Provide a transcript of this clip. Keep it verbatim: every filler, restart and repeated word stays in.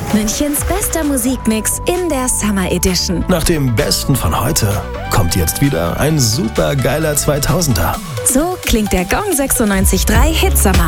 Münchens bester Musikmix in der Summer Edition. Nach dem Besten von heute kommt jetzt wieder ein super geiler zweitausender. So klingt der Gong sechsundneunzig Komma drei Hitsommer.